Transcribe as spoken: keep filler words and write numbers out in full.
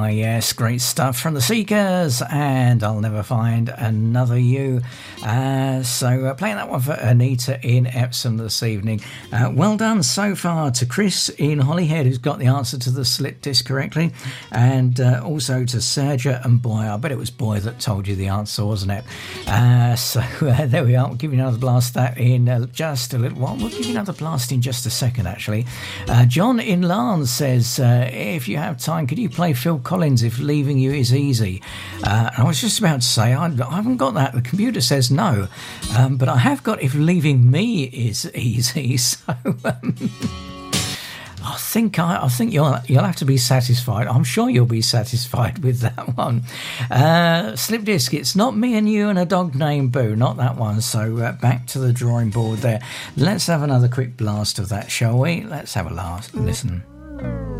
Ah, yes, great stuff from the Seekers, and I'll Never Find Another You. Uh, so uh, playing that one for Anita in Epsom this evening. Uh, well done so far to Chris in Holyhead, who's got the answer to the slip disc correctly, and uh, also to Sergia and Boy. I bet it was Boy that told you the answer, wasn't it? Uh, so uh, there we are. We'll give you another blast that in uh, just a little while. We'll give you another blast in just a second, actually. Uh, John in Larne says, uh, if you have time, could you play Phil Collins, If Leaving You Is Easy? Uh, I was just about to say, I, I haven't got that. The computer says no. Um, but I have got If Leaving Me Is Easy. So um, I think I, I think you'll you'll have to be satisfied. I'm sure you'll be satisfied with that one. Uh, slip disc, it's Not Me and You and a Dog Named Boo. Not that one. So uh, back to the drawing board there. Let's have another quick blast of that, shall we? Let's have a last listen.